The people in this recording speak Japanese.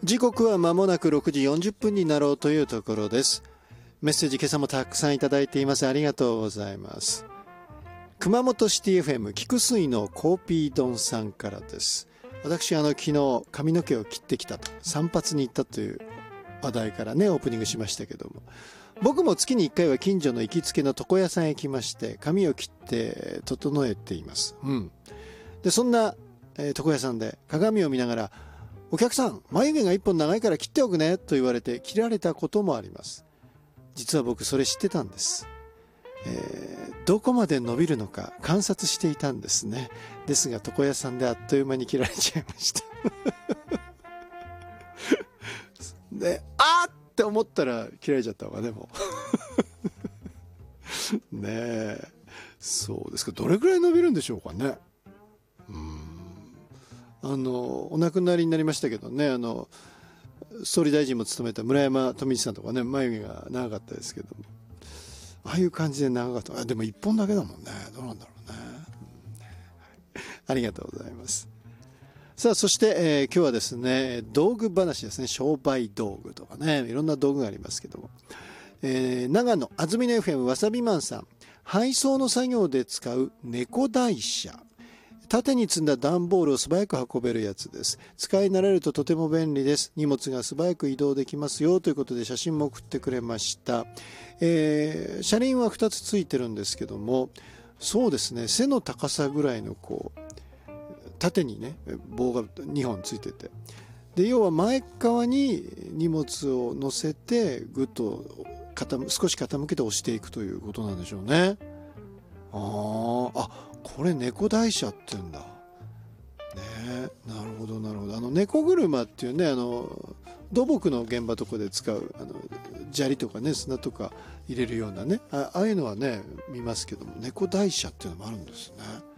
時刻は間もなく6時40分になろうというところです。メッセージ今朝もたくさんいただいています。ありがとうございます。熊本シティ FM 菊水のコーピー丼さんからです。私昨日髪の毛を切ってきたと、散髪に行ったという話題からねオープニングしましたけども、僕も月に1回は近所の行きつけの床屋さんへ行きまして髪を切って整えています。でそんな、床屋さんで鏡を見ながら、お客さん眉毛が1本長いから切っておくねと言われて切られたこともあります。実は僕それ知ってたんです。どこまで伸びるのか観察していたんですね。ですが床屋さんであっという間に切られちゃいましたで、あーって思ったら切られちゃったわね、もうねえ、そうですか。どれくらい伸びるんでしょうかね。お亡くなりになりましたけどね、総理大臣も務めた村山富一さんとかね、眉毛が長かったですけども、ああいう感じで長かった。でも1本だけだもんね。どうなんだろうね。ありがとうございます。さあそして、今日はですね道具話ですね。商売道具とかね、いろんな道具がありますけども、長野安曇野 FM わさびマンさん、配送の作業で使う猫台車、縦に積んだ段ボールを素早く運べるやつです。使い慣れるととても便利です。荷物が素早く移動できますよということで写真も送ってくれました。車輪は2つついてるんですけども、そうですね、背の高さぐらいの縦にね棒が2本ついてて、で要は前側に荷物を乗せてぐっと少し傾けて押していくということなんでしょうね。これ猫台車って言うんだね。なるほどなるほど。猫車っていうね、土木の現場とかで使う砂利とかね砂とか入れるようなね、ああいうのはね見ますけども、猫台車っていうのもあるんですね。